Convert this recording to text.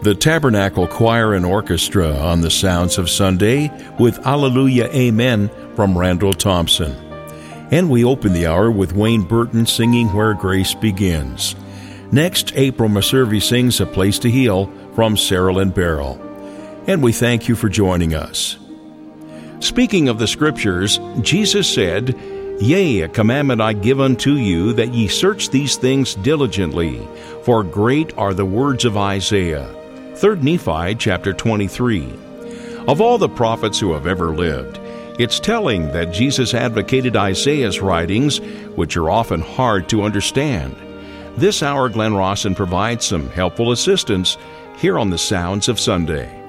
The Tabernacle Choir and Orchestra on the Sounds of Sunday with Alleluia Amen from Randall Thompson. And we open the hour with Wayne Burton singing Where Grace Begins. Next, April Maservi sings A Place to Heal from Sarah Lynn Barrell. And we thank you for joining us. Speaking of the Scriptures, Jesus said, Yea, a commandment I give unto you, that ye search these things diligently, for great are the words of Isaiah. 3 Nephi chapter 23. Of all the prophets who have ever lived, it's telling that Jesus advocated Isaiah's writings, which are often hard to understand. This hour, Glenn Rawson provides some helpful assistance here on the Sounds of Sunday.